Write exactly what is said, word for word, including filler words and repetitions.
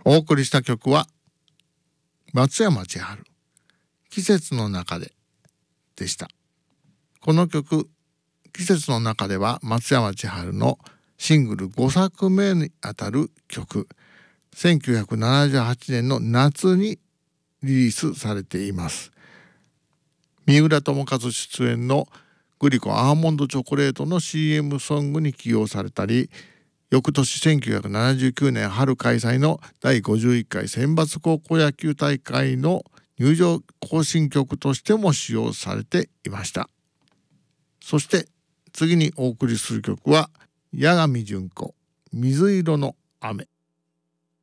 お送りした曲は松山千春、季節の中ででした。この曲、季節の中では松山千春のシングルごさくめにあたる曲、せんきゅうひゃくななじゅうはちねんの夏にリリースされています。三浦友和出演のグリコアーモンドチョコレートの シーエム ソングに起用されたり、翌年せんきゅうひゃくななじゅうきゅうねん春開催のだいごじゅういっかい選抜高校野球大会の入場行進曲としても使用されていました。そして次にお送りする曲は八神純子、水色の雨。